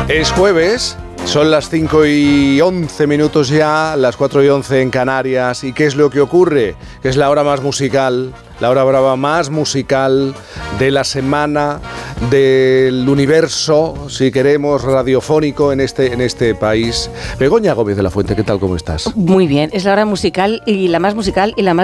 Es jueves, son las 5:11 ya, las 4:11 en Canarias. ¿Y qué es lo que ocurre? Que es la hora más musical, la hora brava más musical de la semana, del universo, si queremos, radiofónico en este país. Begoña Gómez de la Fuente, ¿qué tal? ¿Cómo estás? Muy bien, es la hora musical y la más